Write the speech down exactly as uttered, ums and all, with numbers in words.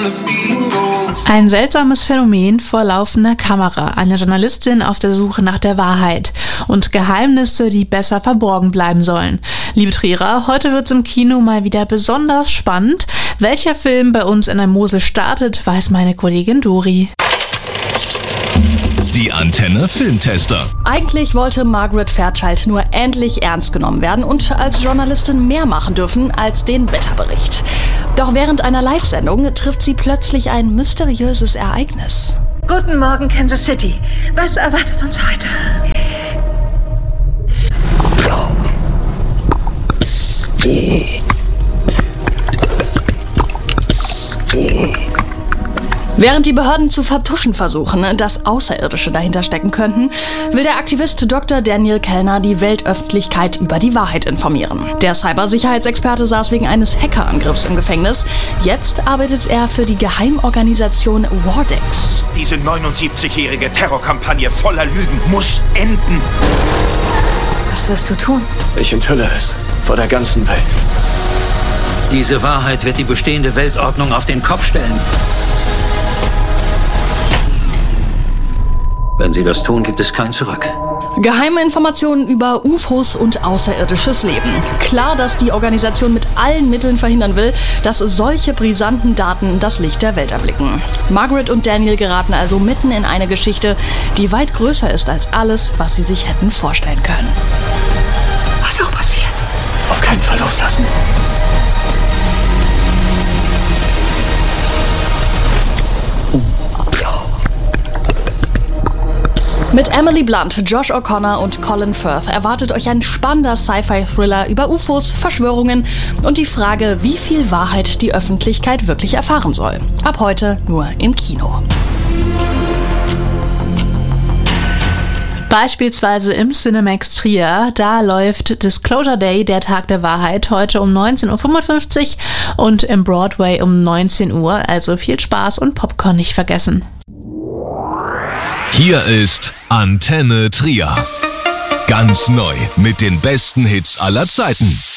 Ein seltsames Phänomen vor laufender Kamera. Eine Journalistin auf der Suche nach der Wahrheit und Geheimnisse, die besser verborgen bleiben sollen. Liebe Trierer, heute wird's im Kino mal wieder besonders spannend. Welcher Film bei uns in der Mosel startet, weiß meine Kollegin Dori. Die Antenne Filmtester. Eigentlich wollte Margaret Fairchild nur endlich ernst genommen werden und als Journalistin mehr machen dürfen als den Wetterbericht. Doch während einer Live-Sendung trifft sie plötzlich ein mysteriöses Ereignis. Guten Morgen, Kansas City. Was erwartet uns heute? Während die Behörden zu vertuschen versuchen, dass Außerirdische dahinter stecken könnten, will der Aktivist Doktor Daniel Kellner die Weltöffentlichkeit über die Wahrheit informieren. Der Cybersicherheitsexperte saß wegen eines Hackerangriffs im Gefängnis. Jetzt arbeitet er für die Geheimorganisation Wardex. Diese neunundsiebzigjährige Terrorkampagne voller Lügen muss enden. Was wirst du tun? Ich enthülle es vor der ganzen Welt. Diese Wahrheit wird die bestehende Weltordnung auf den Kopf stellen. Wenn sie das tun, gibt es kein Zurück. Geheime Informationen über U F Os und außerirdisches Leben. Klar, dass die Organisation mit allen Mitteln verhindern will, dass solche brisanten Daten das Licht der Welt erblicken. Margaret und Daniel geraten also mitten in eine Geschichte, die weit größer ist als alles, was sie sich hätten vorstellen können. Was auch passiert? Auf keinen Fall loslassen. Mit Emily Blunt, Josh O'Connor und Colin Firth erwartet euch ein spannender Sci-Fi-Thriller über U F Os, Verschwörungen und die Frage, wie viel Wahrheit die Öffentlichkeit wirklich erfahren soll. Ab heute nur im Kino. Beispielsweise im Cinemax Trier, da läuft Disclosure Day, der Tag der Wahrheit, heute um neunzehn Uhr fünfundfünfzig und im Broadway um neunzehn Uhr, also viel Spaß und Popcorn nicht vergessen. Hier ist Antenne Trier. Ganz neu mit den besten Hits aller Zeiten.